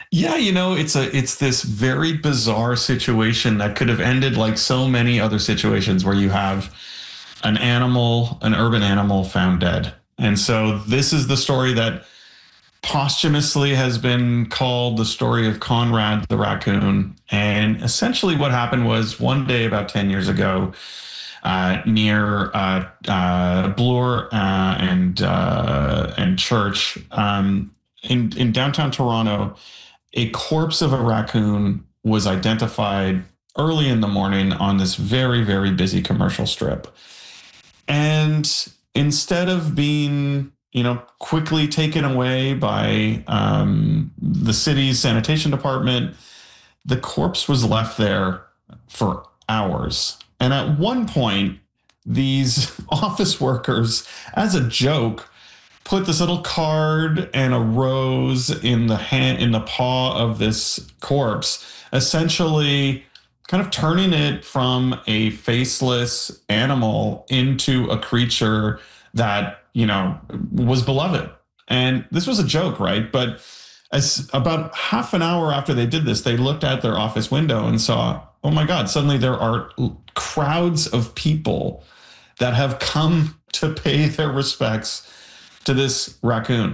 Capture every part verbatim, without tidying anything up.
Yeah, you know, it's a it's this very bizarre situation that could have ended like so many other situations where you have an animal, an urban animal found dead. And so this is the story that posthumously has been called the story of Conrad the raccoon. And essentially what happened was one day about ten years ago, uh, near uh, uh, Bloor uh, and uh, and Church um, in, in downtown Toronto, a corpse of a raccoon was identified early in the morning on this very, very busy commercial strip. And instead of being, you know, quickly taken away by um, the city's sanitation department, the corpse was left there for hours. And at one point, these office workers, as a joke, put this little card and a rose in the hand in the paw of this corpse, essentially kind of turning it from a faceless animal into a creature that, you know, was beloved. And this was a joke, right? But as about half an hour after they did this, they looked out their office window and saw, oh my God, suddenly there are crowds of people that have come to pay their respects to this raccoon.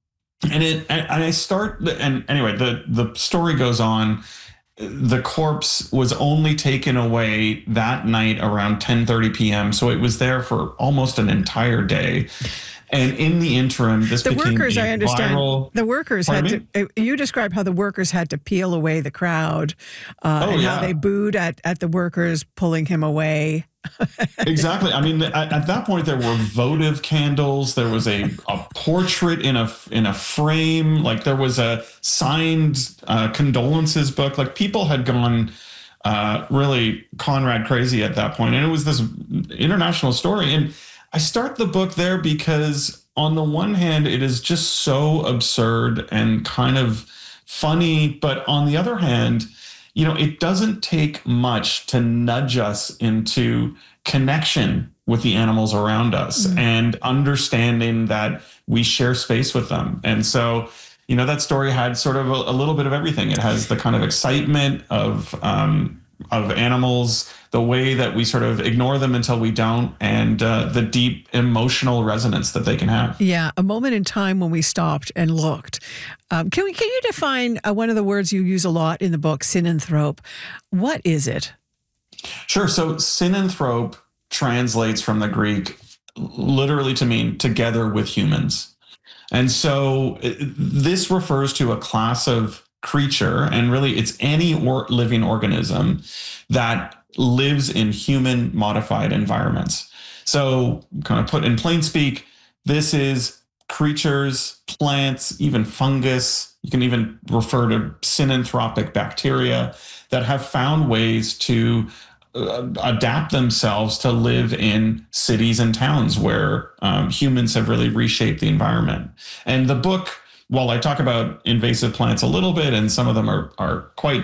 And it and I start and anyway, the the story goes on. The corpse was only taken away that night around ten thirty p.m. So it was there for almost an entire day. And in the interim, this the became workers, a I understand, viral, the workers had me? to, you describe how the workers had to peel away the crowd uh, oh, and yeah. how they booed at, at the workers pulling him away. Exactly. I mean, at, at that point, there were votive candles. There was a, a portrait in a in a frame. Like there was a signed uh, condolences book. Like people had gone uh, really Conrad crazy at that point, and it was this international story. And I start the book there because, on the one hand, it is just so absurd and kind of funny, but on the other hand, you know, it doesn't take much to nudge us into connection with the animals around us mm. and understanding that we share space with them. And so, you know, that story had sort of a, a little bit of everything. It has the kind of excitement of um, of animals, the way that we sort of ignore them until we don't, and uh, the deep emotional resonance that they can have. Yeah, a moment in time when we stopped and looked. Um, can we? Can you define uh, one of the words you use a lot in the book, synanthrope? What is it? Sure. So synanthrope translates from the Greek literally to mean together with humans. And so this refers to a class of creature, and really it's any or living organism that lives in human modified environments. So kind of put in plain speak, this is creatures, plants, even fungus. You can even refer to synanthropic bacteria that have found ways to uh, adapt themselves to live in cities and towns where um, humans have really reshaped the environment. And the book, while I talk about invasive plants a little bit, and some of them are are quite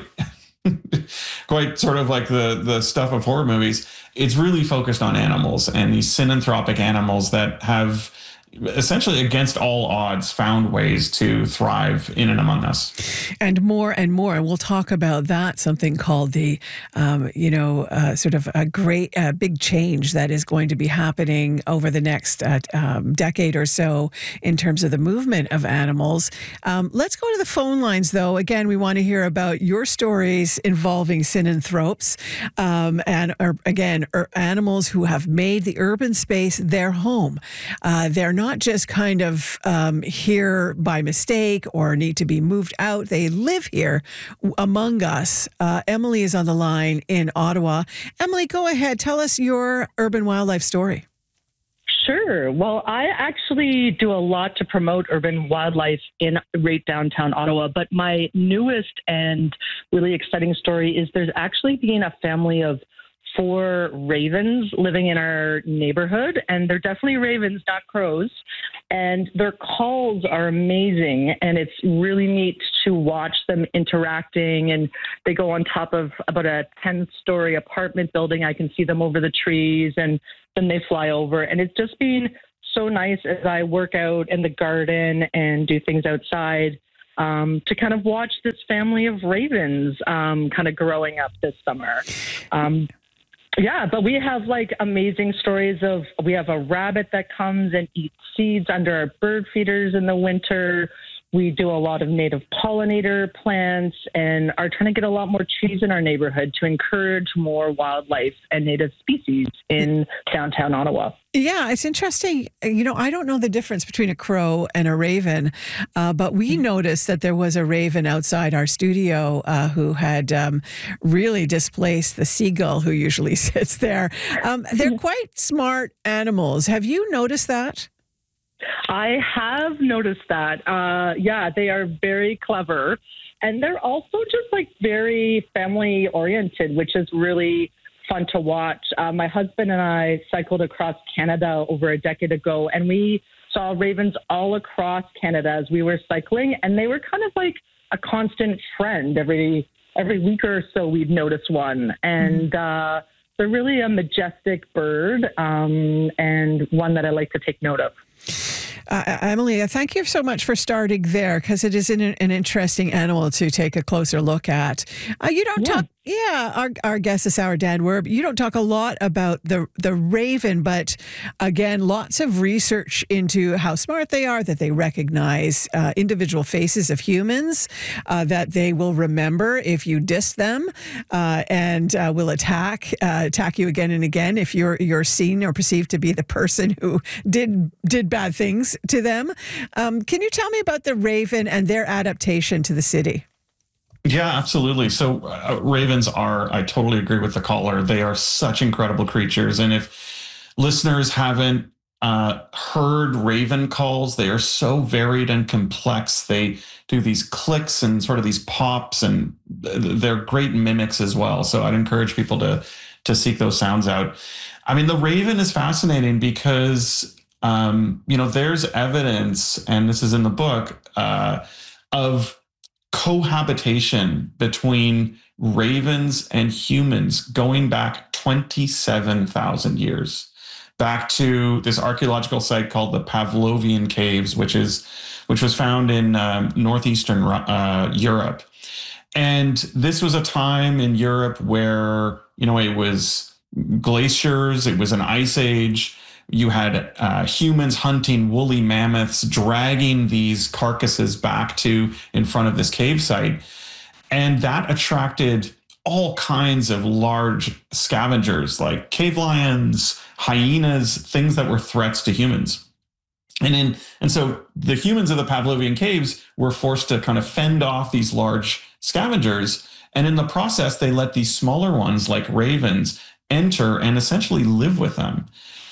quite sort of like the the stuff of horror movies, it's really focused on animals and these synanthropic animals that have essentially against all odds found ways to thrive in and among us. And more and more, and we'll talk about that, something called the, um, you know, uh, sort of a great, uh, big change that is going to be happening over the next uh, um, decade or so in terms of the movement of animals. Um, let's go to the phone lines, though. Again, we want to hear about your stories involving synanthropes um, and, or, again, or animals who have made the urban space their home. Uh, they're not not just kind of um, here by mistake or need to be moved out. They live here among us. Uh, Emily is on the line in Ottawa. Emily, go ahead. Tell us your urban wildlife story. Sure. Well, I actually do a lot to promote urban wildlife in right downtown Ottawa, but my newest and really exciting story is there's actually been a family of four ravens living in our neighborhood, and they're definitely ravens, not crows, and their calls are amazing, and it's really neat to watch them interacting, and they go on top of about a ten-story apartment building. I can see them over the trees, and then they fly over, and it's just been so nice as I work out in the garden and do things outside um, to kind of watch this family of ravens um, kind of growing up this summer. Um, yeah, but we have like amazing stories of, we have a rabbit that comes and eats seeds under our bird feeders in the winter. We do a lot of native pollinator plants and are trying to get a lot more trees in our neighborhood to encourage more wildlife and native species in downtown Ottawa. Yeah, it's interesting. You know, I don't know the difference between a crow and a raven, uh, but we noticed that there was a raven outside our studio uh, who had um, really displaced the seagull who usually sits there. Um, they're quite smart animals. Have you noticed that? I have noticed that. Uh, yeah, they are very clever. And they're also just like very family oriented, which is really fun to watch. Uh, my husband and I cycled across Canada over a decade ago, and we saw ravens all across Canada as we were cycling. And they were kind of like a constant friend. Every every week or so, we'd notice one. And uh, they're really a majestic bird um, and one that I like to take note of. Uh, Emily, thank you so much for starting there, because it is an, an interesting animal to take a closer look at. Uh, you don't Yeah. talk, yeah, our, our guest this hour, Dan Werb, you don't talk a lot about the, the raven, but again, lots of research into how smart they are, that they recognize uh, individual faces of humans, uh, that they will remember if you diss them, uh, and uh, will attack uh, attack you again and again if you're you're seen or perceived to be the person who did did bad things to them. Um, can you tell me about the raven and their adaptation to the city? Yeah, absolutely. So uh, ravens are, I totally agree with the caller. They are such incredible creatures. And if listeners haven't uh, heard raven calls, they are so varied and complex. They do these clicks and sort of these pops, and they're great mimics as well. So I'd encourage people to, to seek those sounds out. I mean, the raven is fascinating because, um, you know, there's evidence, and this is in the book, uh, of cohabitation between ravens and humans going back twenty-seven thousand years, back to this archaeological site called the Pavlovian Caves, which is which was found in um, northeastern uh, Europe. And this was a time in Europe where, you know, it was glaciers, it was an ice age. You had uh, humans hunting woolly mammoths, dragging these carcasses back to in front of this cave site. And that attracted all kinds of large scavengers like cave lions, hyenas, things that were threats to humans. And in, and so the humans of the Pavlovian caves were forced to kind of fend off these large scavengers. And in the process, they let these smaller ones like ravens enter and essentially live with them.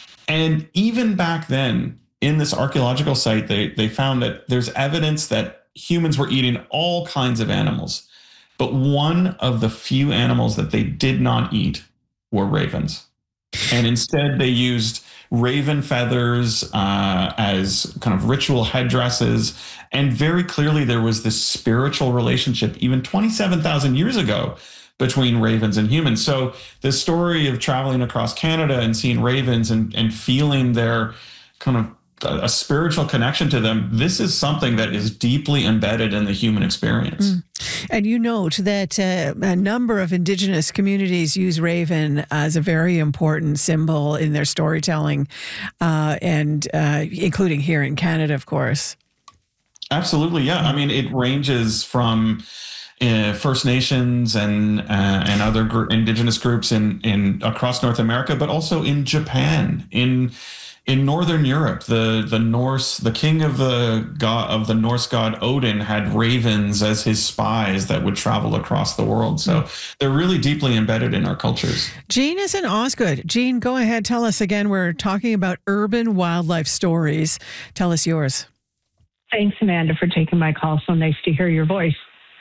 And even back then, in this archaeological site, they, they found that there's evidence that humans were eating all kinds of animals. But one of the few animals that they did not eat were ravens. And instead, they used raven feathers uh, as kind of ritual headdresses. And very clearly, there was this spiritual relationship, even twenty-seven thousand years ago, between ravens and humans. So the story of traveling across Canada and seeing ravens and, and feeling their kind of a, a spiritual connection to them, this is something that is deeply embedded in the human experience. Mm. And you note that uh, a number of Indigenous communities use raven as a very important symbol in their storytelling, uh, and uh, including here in Canada, of course. Absolutely, yeah. I mean, it ranges from Uh, First Nations and uh, and other gr- indigenous groups in in across North America, but also in Japan, in in Northern Europe. The the Norse, the king of the god of the Norse god Odin had ravens as his spies that would travel across the world. So they're really deeply embedded in our cultures. Jean is in Osgood. Jean, go ahead. Tell us again. We're talking about urban wildlife stories. Tell us yours. Thanks, Amanda, for taking my call. So nice to hear your voice.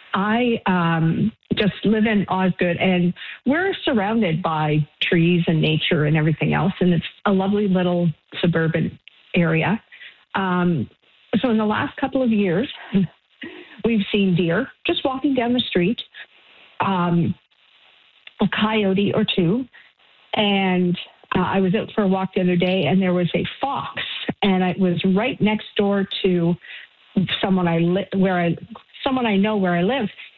I um, just live in Osgood, and we're surrounded by trees and nature and everything else, and it's a lovely little suburban area. Um, so in the last couple of years, we've seen deer just walking down the street, um, a coyote or two, and uh, I was out for a walk the other day, and there was a fox, and it was right next door to someone I li- where I someone I know where I live,